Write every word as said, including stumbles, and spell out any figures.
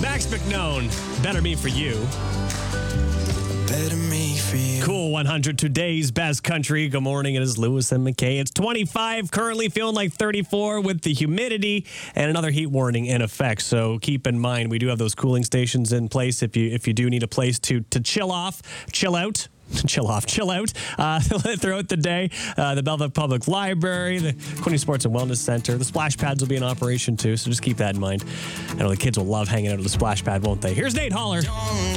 Max McKnone, Better Me For You. Better me for you. Cool one hundred, today's best country. Good morning, it is Lewis and McKay. It's twenty-five, currently feeling like thirty-four with the humidity and another heat warning in effect. So keep in mind, we do have those cooling stations in place if you if you do need a place to, to chill off, chill out. Chill off, chill out uh, throughout the day. Uh, the Belleville Public Library, the Quinte Sports and Wellness Center. The splash pads will be in operation too, so just keep that in mind. I know the kids will love hanging out at the splash pad, won't they? Here's Nate Holler.